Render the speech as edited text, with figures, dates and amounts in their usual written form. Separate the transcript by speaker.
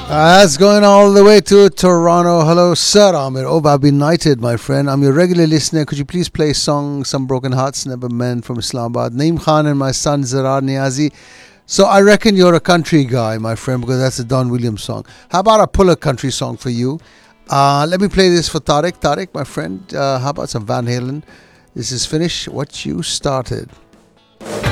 Speaker 1: That's going all the way to Toronto. Hello, Sir Amir. Oh, I've been knighted, my friend. I'm your regular listener. Could you please play a song, Some Broken Hearts Never Mend from Islamabad? Naeem Khan and my son Zarar Niazi. So I reckon you're a country guy, my friend, because that's a Don Williams song. How about I pull a country song for you? Let me play this for Tariq. Tariq, my friend, how about some Van Halen? This is Finish What You Started.